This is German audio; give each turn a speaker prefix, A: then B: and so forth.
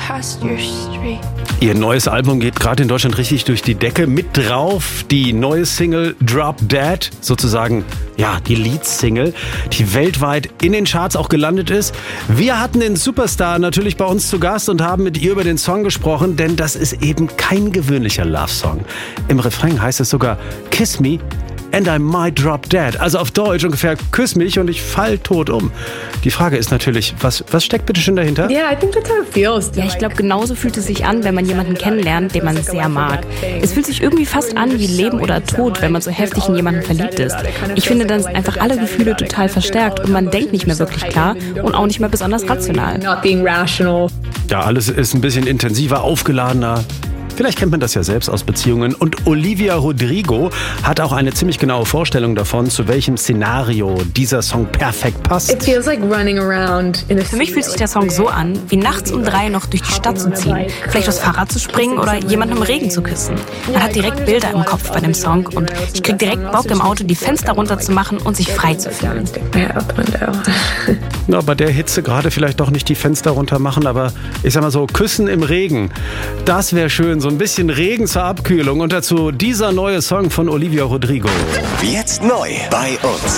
A: past your street.
B: Ihr neues Album geht gerade in Deutschland richtig durch die Decke. Mit drauf die neue Single Drop Dead, sozusagen ja die Lead-Single, die weltweit in den Charts auch gelandet ist. Wir hatten den Superstar natürlich bei uns zu Gast und haben mit ihr über den Song gesprochen, denn das ist eben kein gewöhnlicher Love-Song. Im Refrain heißt es sogar Kiss me and I might drop dead. Also auf Deutsch ungefähr, küss mich und ich fall tot um. Die Frage ist natürlich, was steckt bitte schön dahinter?
C: Yeah, I think that's how it feels.
D: Ja, ich glaube, genauso fühlt es sich an, wenn man jemanden kennenlernt, den man sehr mag. Es fühlt sich irgendwie fast an wie Leben oder Tod, wenn man so heftig in jemanden verliebt ist. Ich finde, dann sind einfach alle Gefühle total verstärkt und man denkt nicht mehr wirklich klar und auch nicht mehr besonders rational.
C: Not being rational.
B: Ja, alles ist ein bisschen intensiver, aufgeladener. Vielleicht kennt man das ja selbst aus Beziehungen. Und Olivia Rodrigo hat auch eine ziemlich genaue Vorstellung davon, zu welchem Szenario dieser Song perfekt passt.
C: It feels like running around in a
D: Für mich fühlt sich der Song so an, wie nachts um 3 noch durch die Stadt zu ziehen, vielleicht aufs Fahrrad zu springen oder jemanden im Regen zu küssen. Man hat direkt Bilder im Kopf bei dem Song und ich krieg direkt Bock im Auto, die Fenster runterzumachen und sich frei zu fühlen.
B: Na, bei der Hitze gerade vielleicht doch nicht die Fenster runter machen, aber ich sag mal so, küssen im Regen, das wäre schön. So ein bisschen Regen zur Abkühlung und dazu dieser neue Song von Olivia Rodrigo.
E: Jetzt neu bei uns.